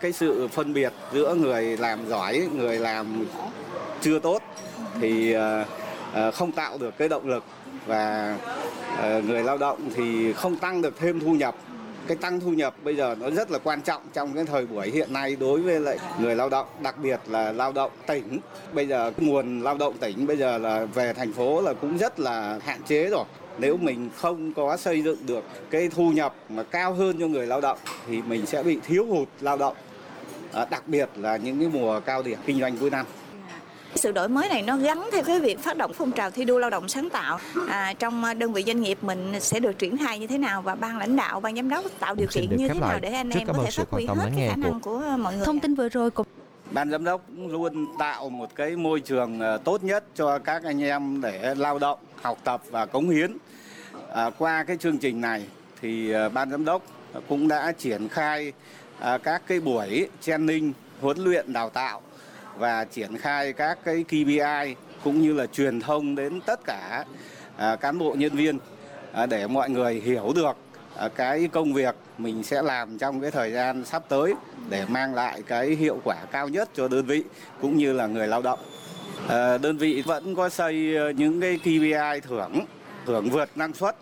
cái sự phân biệt giữa người làm giỏi, người làm chưa tốt thì không tạo được cái động lực, và người lao động thì không tăng được thêm thu nhập. Cái tăng thu nhập bây giờ nó rất là quan trọng trong cái thời buổi hiện nay đối với lại người lao động, đặc biệt là lao động tỉnh. Bây giờ nguồn lao động tỉnh bây giờ là về thành phố là cũng rất là hạn chế rồi. Nếu mình không có xây dựng được cái thu nhập mà cao hơn cho người lao động thì mình sẽ bị thiếu hụt lao động, đặc biệt là những cái mùa cao điểm kinh doanh cuối năm. Sự đổi mới này nó gắn theo cái việc phát động phong trào thi đua lao động sáng tạo trong đơn vị doanh nghiệp mình sẽ được triển khai như thế nào, và ban lãnh đạo, ban giám đốc tạo điều kiện như thế nào để anh em có thể phát huy hết cái khả năng của mọi người. Thông tin vừa rồi cùng Ban giám đốc luôn tạo một cái môi trường tốt nhất cho các anh em để lao động, học tập và cống hiến. Qua cái chương trình này thì ban giám đốc cũng đã triển khai các cái buổi training, huấn luyện đào tạo và triển khai các cái KPI cũng như là truyền thông đến tất cả cán bộ nhân viên để mọi người hiểu được cái công việc mình sẽ làm trong cái thời gian sắp tới để mang lại cái hiệu quả cao nhất cho đơn vị cũng như là người lao động. Đơn vị vẫn có xây những cái KPI thưởng vượt năng suất.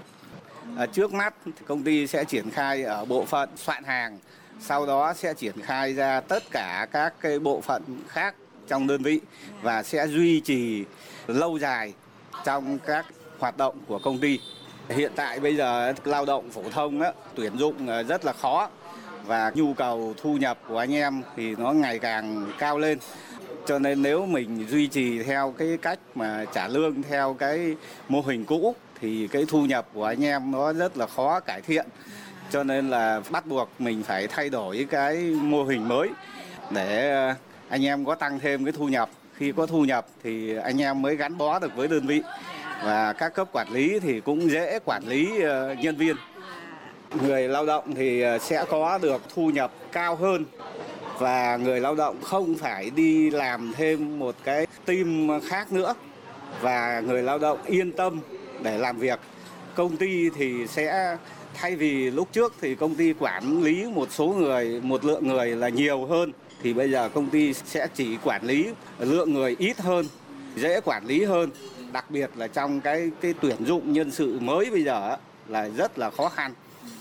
Trước mắt thì công ty sẽ triển khai ở bộ phận soạn hàng, sau đó sẽ triển khai ra tất cả các cái bộ phận khác trong đơn vị và sẽ duy trì lâu dài trong các hoạt động của công ty. Hiện tại bây giờ lao động phổ thông tuyển dụng rất là khó và nhu cầu thu nhập của anh em thì nó ngày càng cao lên. Cho nên nếu mình duy trì theo cái cách mà trả lương theo cái mô hình cũ thì cái thu nhập của anh em nó rất là khó cải thiện. Cho nên là bắt buộc mình phải thay đổi cái mô hình mới để anh em có tăng thêm cái thu nhập. Khi có thu nhập thì anh em mới gắn bó được với đơn vị, và các cấp quản lý thì cũng dễ quản lý nhân viên. Người lao động thì sẽ có được thu nhập cao hơn, và người lao động không phải đi làm thêm một cái team khác nữa, và người lao động yên tâm để làm việc. Công ty thì sẽ thay vì lúc trước thì công ty quản lý một lượng người là nhiều hơn, thì bây giờ công ty sẽ chỉ quản lý lượng người ít hơn, dễ quản lý hơn. Đặc biệt là trong cái tuyển dụng nhân sự mới bây giờ là rất là khó khăn.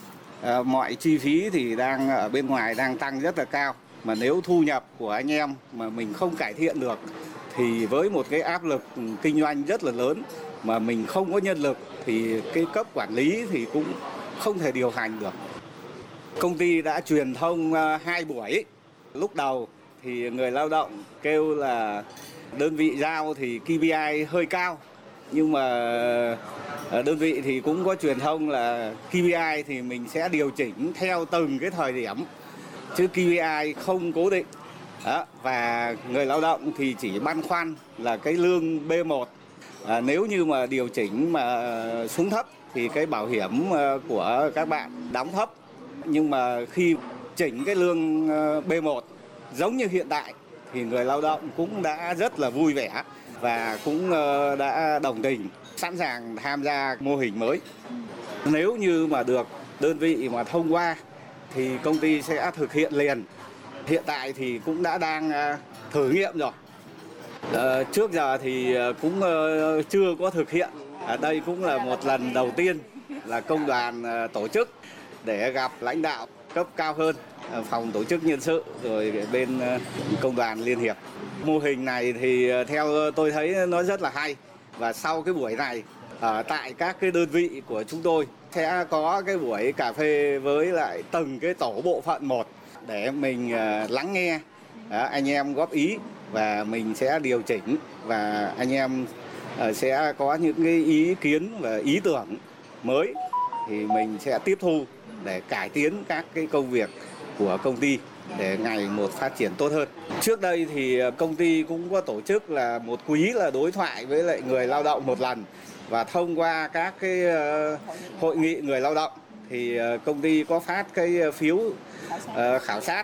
Mọi chi phí thì đang ở bên ngoài đang tăng rất là cao, mà nếu thu nhập của anh em mà mình không cải thiện được thì với một cái áp lực kinh doanh rất là lớn mà mình không có nhân lực thì cái cấp quản lý thì cũng không thể điều hành được. Công ty đã truyền thông 2 buổi. Lúc đầu thì người lao động kêu là đơn vị giao thì KPI hơi cao, nhưng mà đơn vị thì cũng có truyền thông là KPI thì mình sẽ điều chỉnh theo từng cái thời điểm, chứ KPI không cố định. Và người lao động thì chỉ băn khoăn là cái lương B1. Nếu như mà điều chỉnh mà xuống thấp thì cái bảo hiểm của các bạn đóng thấp. Nhưng mà khi chỉnh cái lương B1 giống như hiện tại thì người lao động cũng đã rất là vui vẻ và cũng đã đồng tình, sẵn sàng tham gia mô hình mới. Nếu như mà được đơn vị mà thông qua thì công ty sẽ thực hiện liền. Hiện tại thì cũng đang thử nghiệm rồi. Trước giờ thì cũng chưa có thực hiện. Đây cũng là một lần đầu tiên là công đoàn tổ chức để gặp lãnh đạo cấp cao hơn, phòng tổ chức nhân sự rồi bên công đoàn liên hiệp. Mô hình này thì theo tôi thấy nó rất là hay, và sau cái buổi này ở tại các cái đơn vị của chúng tôi sẽ có cái buổi cà phê với lại từng cái tổ bộ phận một để mình lắng nghe anh em góp ý và mình sẽ điều chỉnh, và anh em sẽ có những cái ý kiến và ý tưởng mới thì mình sẽ tiếp thu để cải tiến các cái công việc của công ty để ngày một phát triển tốt hơn. Trước đây thì công ty cũng có tổ chức là một quý là đối thoại với lại người lao động một lần, và thông qua các cái hội nghị người lao động thì công ty có phát cái phiếu khảo sát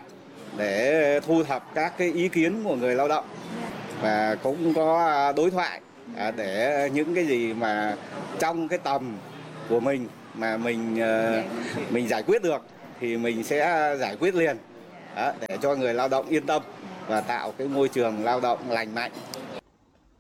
để thu thập các cái ý kiến của người lao động, và cũng có đối thoại để những cái gì mà trong cái tầm của mình mà mình giải quyết được thì mình sẽ giải quyết liền. để cho người lao động yên tâm và tạo cái môi trường lao động lành mạnh.